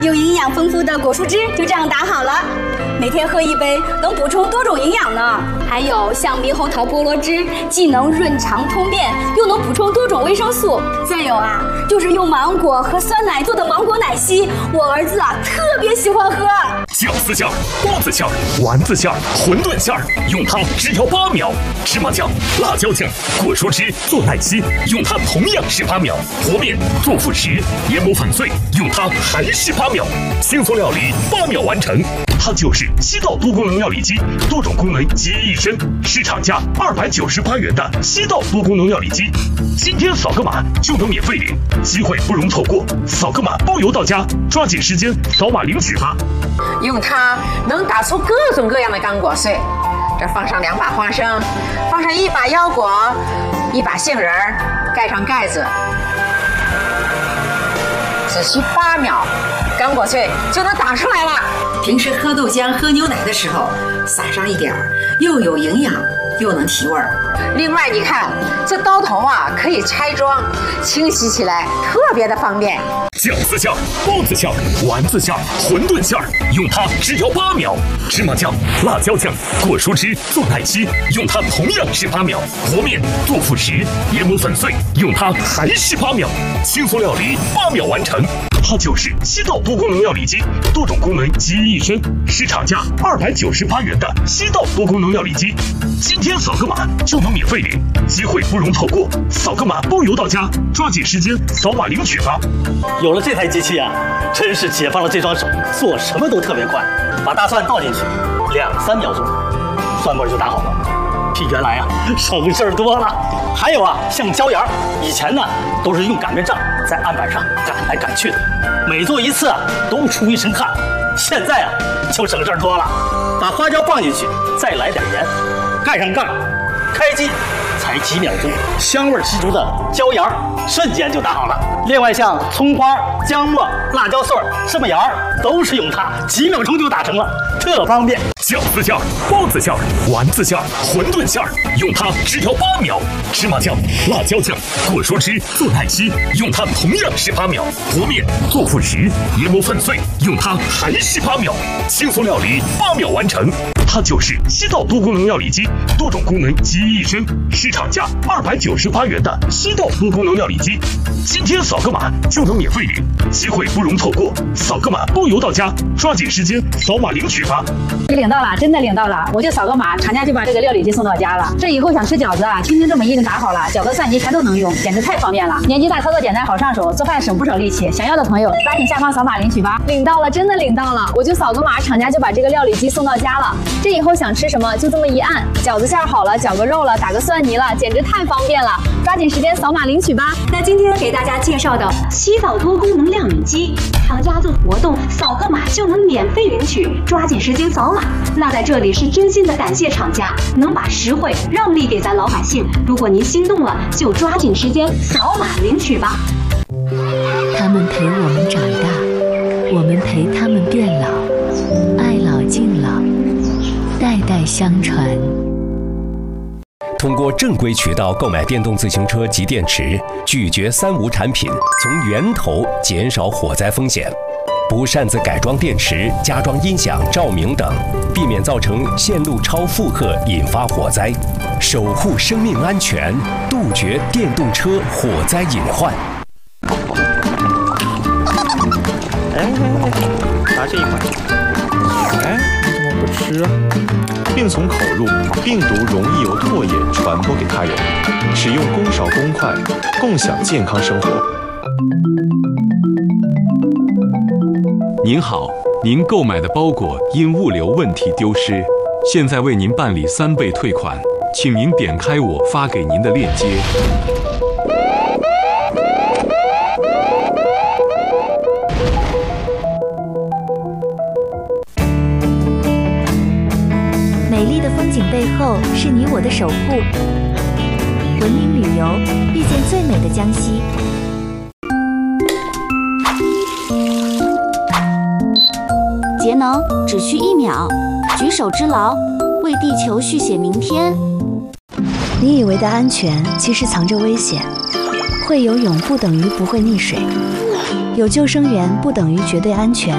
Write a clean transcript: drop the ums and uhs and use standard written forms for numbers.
有营养丰富的果蔬汁就这样打好了，每天喝一杯，能补充多种营养呢。还有像猕猴桃菠萝汁，既能润肠通便，又能补充多种维生素。再有啊，就是用芒果和酸奶做的芒果奶昔，我儿子啊特别喜欢喝。 饺子馅儿、包子馅儿、丸子馅儿、馄饨馅儿，用它只要8秒。芝麻酱、辣椒酱、果蔬汁做奶昔，用它同样是8秒。和面、做副食、研磨粉碎，用它还是8秒。轻松料理8秒完成，它就是西道多功能料理机，多种功能集于一身，市场价298元的西道多功能料理机，今天扫个码就能免费领，机会不容错过，扫个码包邮到家，抓紧时间扫码领取吧。 用它能打出各种各样的干果碎，这放上2把花生，放上1把腰果，1把杏仁，盖上盖子，只需8秒，干果碎就能打出来了。 平时喝豆浆、喝牛奶的时候，撒上一点儿，又有营养，又能提味儿。 另外，你看这刀头啊，可以拆装，清洗起来特别的方便。 饺子馅儿、包子馅儿、丸子馅儿、馄饨馅儿，用它只要8秒。芝麻酱、辣椒酱、果蔬汁做奶昔，用它同样是8秒。和面、做副食、研磨粉碎，用它还是8秒。轻松料理8秒完成。它就是西道多功能料理机，多种功能集于一身，市场价298元的西道多功能料理机，今天扫个码就能免费领，机会不容错过，扫个码包邮到家，抓紧时间扫码领取吧。 有了这台机器啊，真是解放了这双手，做什么都特别快。把大蒜倒进去，2-3秒钟，蒜末就打好了，比原来啊省事儿多了。还有啊，像椒盐，以前呢都是用擀面杖在案板上擀来擀去的，每做一次啊都出一身汗。现在啊就省事儿多了，把花椒放进去，再来点盐，盖上盖，开机，才几秒钟，香味十足的椒盐瞬间就打好了。另外像葱花、姜末、辣椒碎、芝麻盐都是用它几秒钟就打成了，特方便。 饺子馅儿、包子馅儿、丸子馅儿、馄饨馅儿，用它只要8秒。芝麻酱、辣椒酱、果蔬汁做奶昔，用它同样是8秒。和面、做副食、研磨粉碎，用它还是8秒。轻松料理8秒完成。它就是西道多功能料理机，多种功能集于一身，市场价298元的西道多功能料理机，今天扫个码就能免费领，机会不容错过，扫个码包邮到家，抓紧时间扫码领取吧。 领到了，真的领到了，我就扫个码，厂家就把这个料理机送到家了。这以后想吃饺子啊，轻轻这么一个打好了，饺子、蒜泥全都能用，简直太方便了。年纪大，操作简单好上手，做饭省不少力气。想要的朋友抓紧下方扫码领取吧。 领到了，真的领到了，我就扫个码，厂家就把这个料理机送到家了。这以后想吃什么就这么一按，饺子馅好了，搅个肉了，打个蒜泥了，简直太方便了。抓紧时间扫码领取吧。 那今天给大家介绍的西道多功能料理机，厂家做活动，扫个码就能免费领取，抓紧时间扫码。那在这里是真心的感谢厂家，能把实惠让利给咱老百姓。如果您心动了，就抓紧时间扫码领取吧。 他们陪我们长大，我们陪他们变老，爱老敬老，代代相传。 通过正规渠道购买电动自行车及电池，拒绝3无产品，从源头减少火灾风险。不擅自改装电池、加装音响、照明等，避免造成线路超负荷引发火灾，守护生命安全，杜绝电动车火灾隐患。 拿这一块。哎，你怎么不吃啊？病从口入，病毒容易由唾液传播给他人。使用公勺公筷，共享健康生活。 您好，您购买的包裹因物流问题丢失，现在为您办理3倍退款，请您点开我发给您的链接。 美丽的风景背后是你我的守护。文明旅游，遇见最美的江西。 节能只需1秒，举手之劳，为地球续写明天。 你以为的安全，其实藏着危险。会游泳不等于不会溺水，有救生员不等于绝对安全。